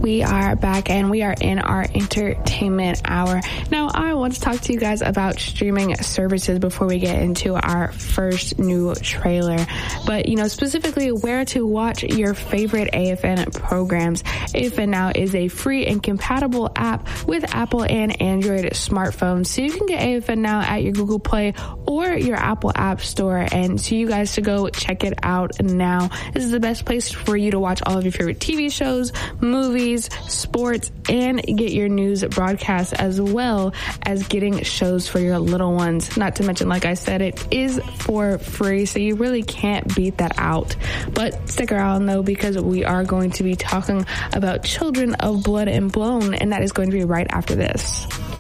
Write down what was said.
We are back and we are in our entertainment hour. Now, I want to talk to you guys about streaming services before we get into our first new trailer. But, specifically where to watch your favorite AFN programs. AFN Now is a free and compatible app with Apple and Android smartphones. So you can get AFN Now at your Google Play or your Apple App Store. And so you guys to go check it out now. This is the best place for you to watch all of your favorite TV shows, movies, sports, and get your news broadcasts, as well as getting shows for your little ones. Not to mention, like I said, it is for free, so you really can't beat that out. But stick around though, because we are going to be talking about Children of Blood and Bone, and that is going to be right after this.